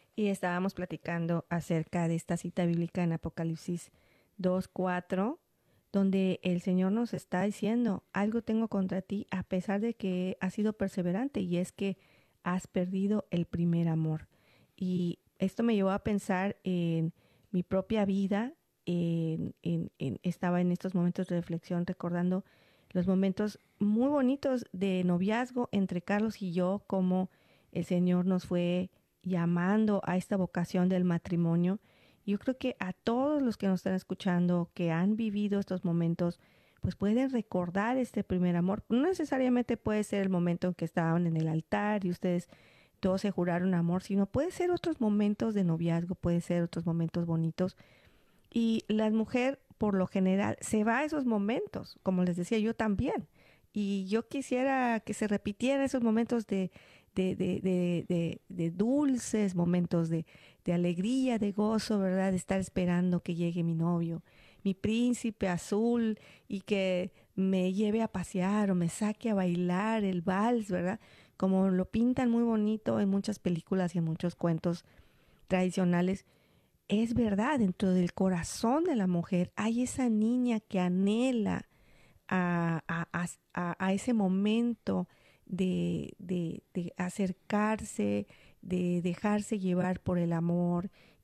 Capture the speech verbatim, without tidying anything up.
Y estábamos platicando acerca de esta cita bíblica en Apocalipsis dos cuatro, donde el Señor nos está diciendo, algo tengo contra ti a pesar de que has sido perseverante, y es que has perdido el primer amor. Y esto me llevó a pensar en mi propia vida. En, en, en, estaba en estos momentos de reflexión recordando los momentos muy bonitos de noviazgo entre Carlos y yo, como el Señor nos fue llamando a esta vocación del matrimonio. Yo creo que a todos los que nos están escuchando, que han vivido estos momentos, pues pueden recordar este primer amor. No necesariamente puede ser el momento en que estaban en el altar y ustedes todos se juraron amor, sino puede ser otros momentos de noviazgo, puede ser otros momentos bonitos. Y la mujer, por lo general, se va a esos momentos, como les decía yo también. Y yo quisiera que se repitieran esos momentos de, de, de, de, de, de dulces, momentos de, de alegría, de gozo, ¿verdad? De estar esperando que llegue mi novio, mi príncipe azul, y que me lleve a pasear o me saque a bailar el vals, ¿verdad? Como lo pintan muy bonito en muchas películas y en muchos cuentos tradicionales. Es verdad, dentro del corazón de la mujer hay esa niña que anhela a, a, a, a ese momento de, de, de acercarse, de dejarse llevar por el amor,